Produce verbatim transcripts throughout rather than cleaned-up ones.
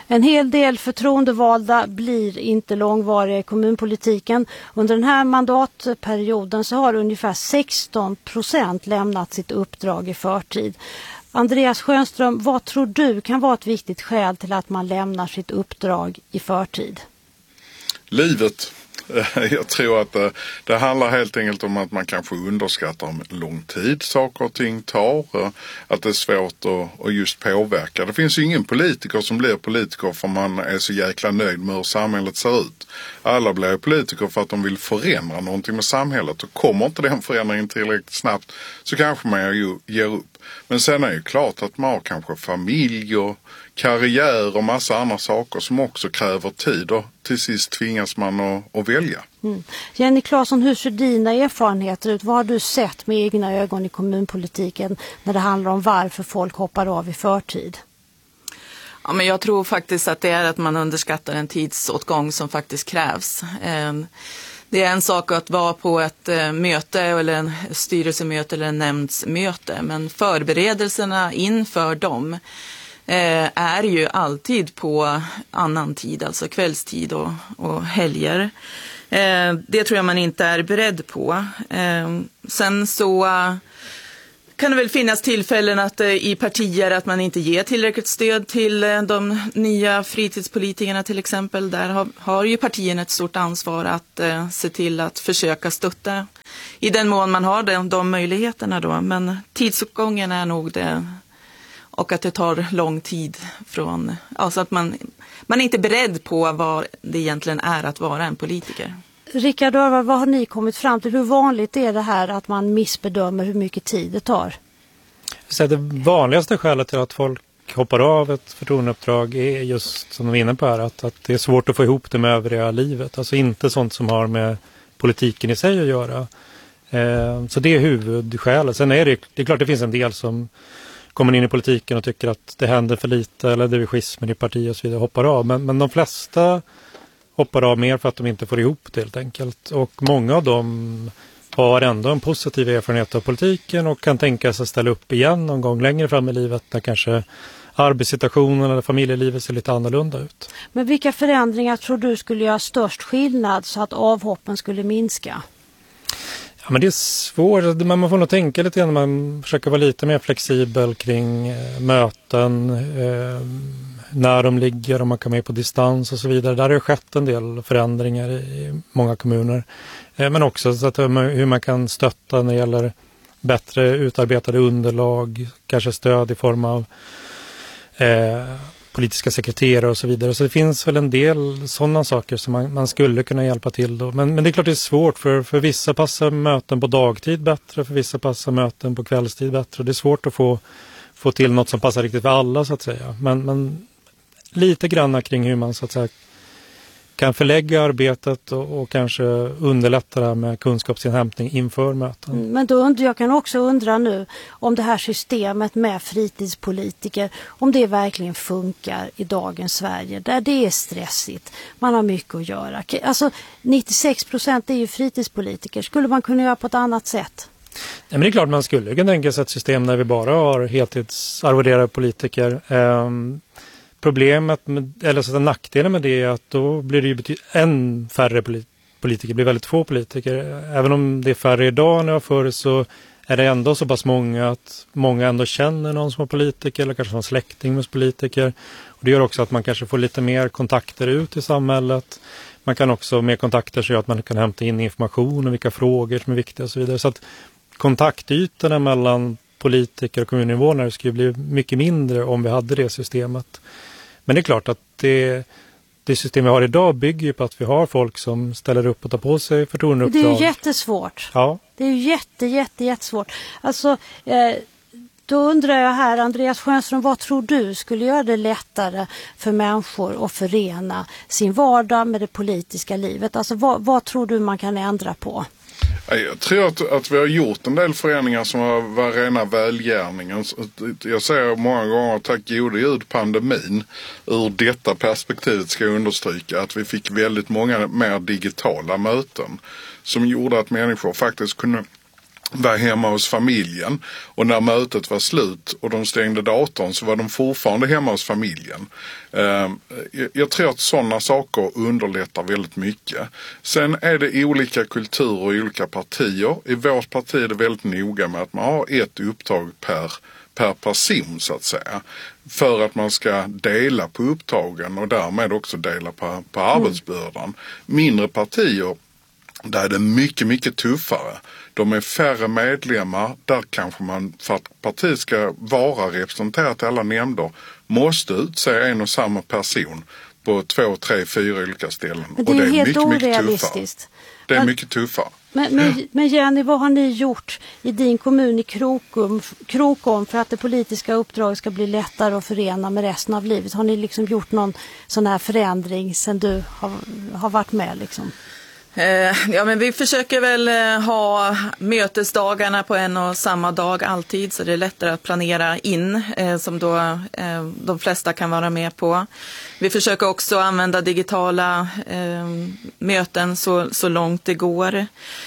En hel del förtroendevalda blir inte långvariga i kommunpolitiken. Under den här mandatperioden så har ungefär sexton procent lämnat sitt uppdrag i förtid. Andreas Schönström, vad tror du kan vara ett viktigt skäl till att man lämnar sitt uppdrag i förtid? Livet. Jag tror att det, det handlar helt enkelt om att man kanske underskattar hur lång tid saker och ting tar. Att det är svårt att, att just påverka. Det finns ju ingen politiker som blir politiker för man är så jäkla nöjd med hur samhället ser ut. Alla blir politiker för att de vill förändra någonting med samhället. Och kommer inte den förändringen tillräckligt snabbt så kanske man ju ger upp. Men sen är det ju klart att man har kanske familj och karriär och massa andra saker som också kräver tid och till sist tvingas man att, att välja. Mm. Jenny Claesson, hur ser dina erfarenheter ut? Vad har du sett med egna ögon i kommunpolitiken när det handlar om varför folk hoppar av i förtid? Ja, men jag tror faktiskt att det är att man underskattar en tidsåtgång som faktiskt krävs. Det är en sak att vara på ett möte eller en styrelsemöte eller en nämndsmöte, men förberedelserna inför dem är ju alltid på annan tid, alltså kvällstid och, och helger. Det tror jag man inte är beredd på. Sen så kan det väl finnas tillfällen att i partier att man inte ger tillräckligt stöd till de nya fritidspolitikerna till exempel. Där har, har ju partierna ett stort ansvar att eh, se till att försöka stötta i den mån man har de, de möjligheterna då. Men tidsåtgången är nog det, och att det tar lång tid från, alltså att man, man är inte beredd på vad det egentligen är att vara en politiker. Rickard Örvar, vad har ni kommit fram till? Hur vanligt är det här att man missbedömer hur mycket tid det tar? Så det vanligaste skälet till att folk hoppar av ett förtroendeuppdrag är just som de är inne på här, att, att det är svårt att få ihop det med övriga livet. Alltså inte sånt som har med politiken i sig att göra. Eh, så det är huvudskälet. Sen är det, det är klart det finns en del som kommer in i politiken och tycker att det händer för lite eller det är schismen i partiet och så vidare, hoppar av. Men, men de flesta hoppar av mer för att de inte får ihop det helt enkelt. Och många av dem har ändå en positiv erfarenhet av politiken och kan tänka sig att ställa upp igen någon gång längre fram i livet när kanske arbetssituationen eller familjelivet ser lite annorlunda ut. Men vilka förändringar tror du skulle göra störst skillnad så att avhoppen skulle minska? Ja, men det är svårt. Man får nog tänka lite grann. Man försöker vara lite mer flexibel kring eh, möten, eh, när de ligger, om man kan med på distans och så vidare. Där har det skett en del förändringar i många kommuner. Eh, men också så att hur man kan stötta när det gäller bättre utarbetade underlag, kanske stöd i form av eh, politiska sekreterare och så vidare. Så det finns väl en del sådana saker som man, man skulle kunna hjälpa till då. Men, men det är klart det är svårt, för, för vissa passar möten på dagtid bättre, för vissa passar möten på kvällstid bättre. Det är svårt att få, få till något som passar riktigt för alla så att säga. Men, men lite granna kring hur man så att säga kan förlägga arbetet och, och kanske underlätta det här med kunskapsinhämtning inför möten. Men då undrar jag kan också undra nu om det här systemet med fritidspolitiker, om det verkligen funkar i dagens Sverige där det är stressigt. Man har mycket att göra. Alltså nittiosex procent är ju fritidspolitiker. Skulle man kunna göra på ett annat sätt? Ja, men det är klart man skulle kunna tänka sig ett system där vi bara har heltidsarvoderade politiker. Ehm, Problemet, med, eller så att nackdelen med det är att då blir det ju bety- än färre politiker, blir väldigt få politiker. Även om det är färre idag än det var förr så är det ändå så pass många att många ändå känner någon som är politiker eller kanske som släkting med politiker. Och det gör också att man kanske får lite mer kontakter ut i samhället. Man kan också med kontakter så att man kan hämta in information om vilka frågor som är viktiga och så vidare. Så att kontaktytorna mellan politiker och kommuninvånare skulle bli mycket mindre om vi hade det systemet. Men det är klart att det, det system vi har idag bygger ju på att vi har folk som ställer upp och tar på sig förtroendeuppdrag. Det är ju jättesvårt. Ja. Det är ju jätte, jätte, jättesvårt. Alltså, eh, då undrar jag här, Andreas Schönström, vad tror du skulle göra det lättare för människor att förena sin vardag med det politiska livet? Alltså, vad, vad tror du man kan ändra på? Jag tror att, att vi har gjort en del förändringar som har varit rena välgärningen. Jag säger många gånger tack gode Gud pandemin. Ur detta perspektivet ska jag understryka att vi fick väldigt många mer digitala möten som gjorde att människor faktiskt kunde var hemma hos familjen, och när mötet var slut och de stängde datorn så var de fortfarande hemma hos familjen. Jag tror att sådana saker underlättar väldigt mycket. Sen är det olika kulturer och olika partier. I vårt parti är det väldigt noga med att man har ett uppdrag per, per person så att säga. För att man ska dela på uppdragen och därmed också dela på, på arbetsbördan. Mm. Mindre partier, där är det mycket, mycket tuffare. De är färre medlemmar. Där kanske man, för att partiet ska vara representerat i alla nämnder, måste utse en och samma person på två, tre, fyra olika ställen. Men det är, och det är helt mycket, orealistiskt. mycket tuffare. Det är mycket tuffare. Men, men, men Jenny, vad har ni gjort i din kommun i Krokom, Krokom för att det politiska uppdraget ska bli lättare att förena med resten av livet? Har ni liksom gjort någon sån här förändring sedan du har, har varit med liksom? Ja, men vi försöker väl ha mötesdagarna på en och samma dag alltid, så det är lättare att planera in, som då de flesta kan vara med på. Vi försöker också använda digitala möten så, så långt det går.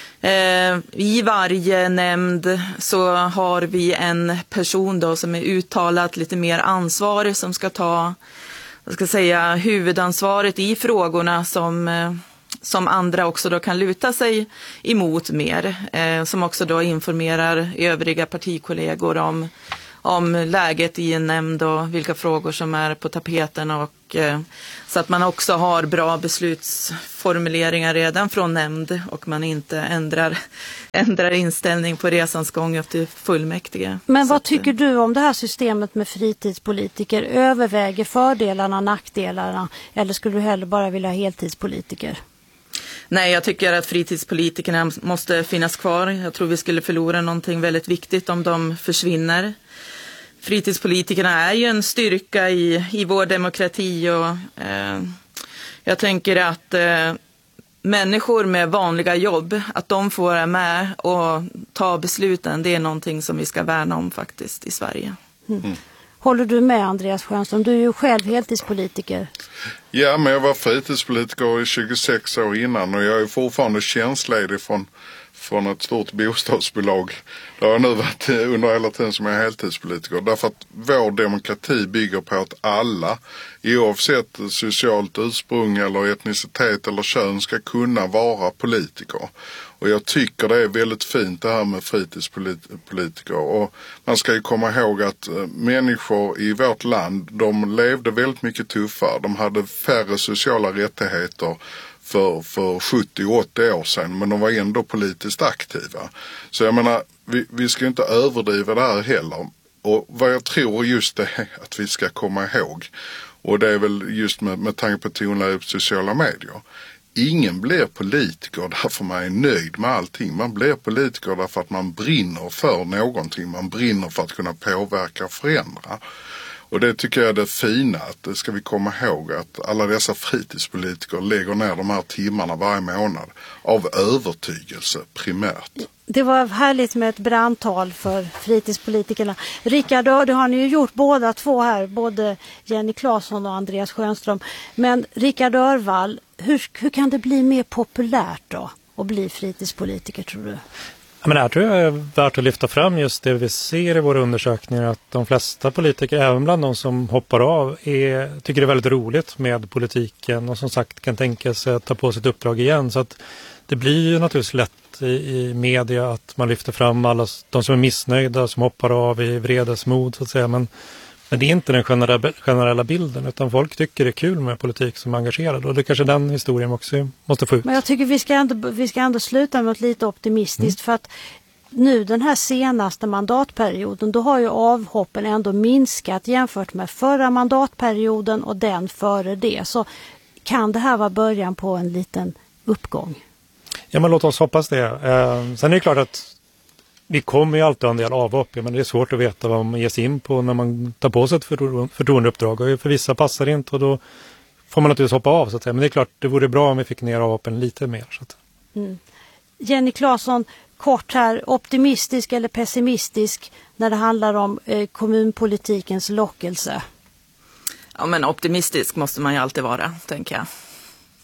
I varje nämnd så har vi en person då som är uttalat lite mer ansvarig, som ska ta, jag ska säga, huvudansvaret i frågorna som som andra också då kan luta sig emot mer, eh, som också då informerar övriga partikollegor om, om läget i en nämnd och vilka frågor som är på tapeten, och eh, så att man också har bra beslutsformuleringar redan från nämnd och man inte ändrar, ändrar inställning på resans gång upp till fullmäktige. Men så vad att, tycker du om det här systemet med fritidspolitiker? Överväger fördelarna och nackdelarna, eller skulle du hellre bara vilja ha heltidspolitiker? Nej, jag tycker att fritidspolitikerna måste finnas kvar. Jag tror vi skulle förlora någonting väldigt viktigt om de försvinner. Fritidspolitikerna är ju en styrka i, i vår demokrati, och eh, jag tänker att eh, människor med vanliga jobb, att de får vara med och ta besluten, det är någonting som vi ska värna om faktiskt i Sverige. Mm. Mm. Håller du med, Andreas Schönström? Du är ju själv heltidspolitiker. Ja, men jag var fritidspolitiker i tjugosex år innan, och jag är fortfarande tjänstledig från, från ett stort bostadsbolag. Det har jag nu varit under hela tiden som jag är heltidspolitiker. Därför att vår demokrati bygger på att alla, oavsett socialt ursprung eller etnicitet eller kön, ska kunna vara politiker. Och jag tycker det är väldigt fint det här med fritidspolitiker. Och man ska ju komma ihåg att människor i vårt land, de levde väldigt mycket tuffare. De hade färre sociala rättigheter för, för sjuttio åttio år sedan, men de var ändå politiskt aktiva. Så jag menar, vi, vi ska inte överdriva det här heller. Och vad jag tror just det är att vi ska komma ihåg, och det är väl just med, med tanke på tonläget på sociala medier. Ingen blir politiker därför man är nöjd med allting. Man blir politiker därför att man brinner för någonting. Man brinner för att kunna påverka och förändra. Och det tycker jag är det fina, att det ska vi komma ihåg, att alla dessa fritidspolitiker lägger ner de här timmarna varje månad av övertygelse primärt. Det var härligt med ett brandtal för fritidspolitikerna. Rickard, det har ni ju gjort båda två här, både Jenny Claesson och Andreas Schönström. Men Rickard Örvall, hur, hur kan det bli mer populärt då att bli fritidspolitiker, tror du? Ja, men det här tror jag är värt att lyfta fram, just det vi ser i våra undersökningar, att de flesta politiker, även bland de som hoppar av, är, tycker det är väldigt roligt med politiken och som sagt kan tänka sig att ta på sitt uppdrag igen. Så att det blir ju naturligtvis lätt i, i media att man lyfter fram alla de som är missnöjda, som hoppar av i vredesmod så att säga, men Men det är inte den generella, generella bilden, utan folk tycker det är kul med politik som är engagerad, och det är kanske den historien också måste få ut. Men jag tycker vi ska ändå, vi ska ändå sluta med något lite optimistiskt, mm. för att nu den här senaste mandatperioden, då har ju avhoppen ändå minskat jämfört med förra mandatperioden och den före det. Så kan det här vara början på en liten uppgång? Ja, men låt oss hoppas det. Eh, sen är det klart att vi kommer ju alltid ha en del avhopp, men det är svårt att veta vad man ger sig in på när man tar på sig ett förtroendeuppdrag. Och för vissa passar det inte, och då får man naturligtvis hoppa av. Så att säga. Men det är klart, det vore bra om vi fick ner avhoppen lite mer. Så att. Mm. Jenny Claesson, kort här, optimistisk eller pessimistisk när det handlar om eh, kommunpolitikens lockelse? Ja, men optimistisk måste man ju alltid vara, tänker jag.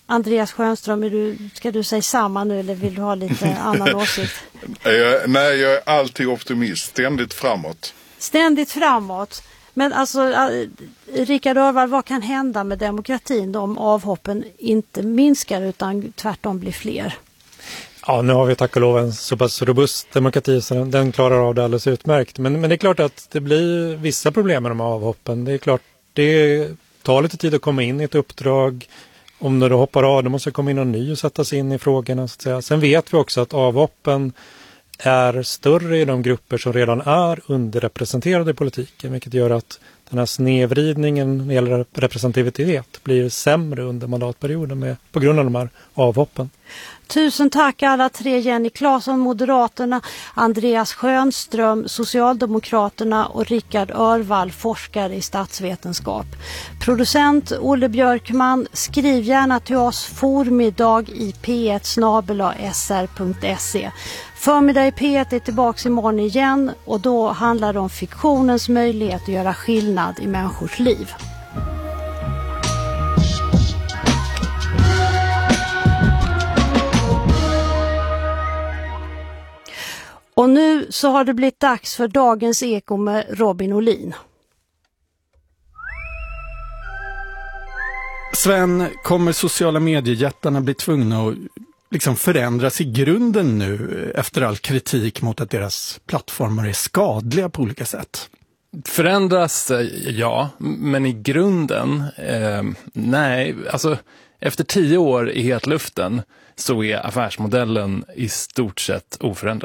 Andreas Schönström, är du, ska du säga samma nu eller vill du ha lite annan åsikt? Jag, nej, jag är alltid optimist, ständigt framåt. Ständigt framåt. Men alltså, Richard Örvall, vad kan hända med demokratin om avhoppen inte minskar utan tvärtom blir fler? Ja, nu har vi tack och lov en så pass robust demokrati så den, den klarar av det alldeles utmärkt. Men, men det är klart att det blir vissa problem med de här avhoppen. Det är klart, det tar lite tid att komma in i ett uppdrag. Om du då hoppar av, då måste komma in någon ny och sätta sig in i frågorna. Så att säga. Sen vet vi också att avhoppen är större i de grupper som redan är underrepresenterade i politiken. Vilket gör att den här snedvridningen när det gäller representativitet blir sämre under mandatperioden med, på grund av de här avhoppen. Tusen tack alla tre, Jenny Claesson, Moderaterna, Andreas Schönström, Socialdemokraterna och Richard Örvall, forskare i statsvetenskap. Producent Olle Björkman, skriv gärna till oss formiddag i p ett snabel-a s r punkt se. Förmiddag i P ett är tillbaka imorgon igen och då handlar det om fiktionens möjlighet att göra skillnad i människors liv. Och nu så har det blivit dags för dagens eko med Robin Olin. Sven, kommer sociala mediejättarna bli tvungna att liksom förändras i grunden nu efter all kritik mot att deras plattformar är skadliga på olika sätt? Förändras, ja, men i grunden, eh, nej, alltså efter tio år i hetluften så är affärsmodellen i stort sett oförändrad.